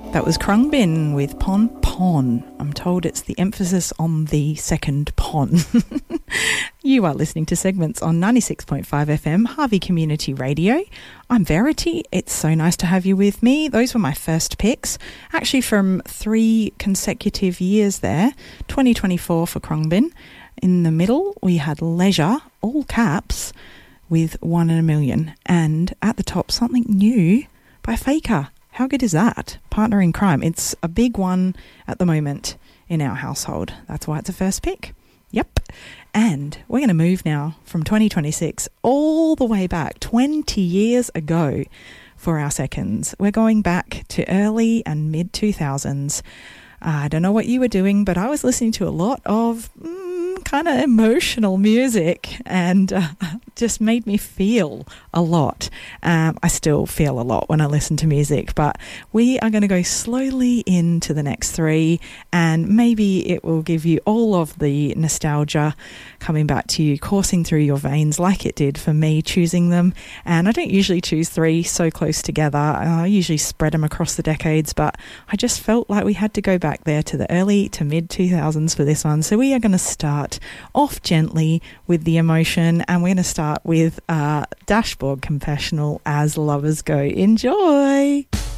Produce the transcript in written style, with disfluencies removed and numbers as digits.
That was Krungbin with Pon Pon. I'm told it's the emphasis on the second pon. You are listening to segments on 96.5 FM, Harvey Community Radio. I'm Verity. It's so nice to have you with me. Those were my first picks, actually from 3 consecutive years there. 2024 for Krungbin. In the middle, we had Leisure, all caps, with 1 in a Million. And at the top, something new by Faker. How good is that? Partner in Crime. It's a big one at the moment in our household. That's why it's a first pick. Yep. And we're going to move now from 2026 all the way back 20 years ago for our seconds. We're going back to early and mid 2000s. I don't know what you were doing, but I was listening to a lot of kind of emotional music and just made me feel a lot. I still feel a lot when I listen to music, but we are going to go slowly into the next 3 and maybe it will give you all of the nostalgia coming back to you, coursing through your veins like it did for me choosing them. And I don't usually choose 3 so close together. I usually spread them across the decades, but I just felt like we had to go back there to the early to mid 2000s for this one. So we are going to start off gently with the emotion, and we're going to start with Dashboard Confessional, As Lovers Go. Enjoy!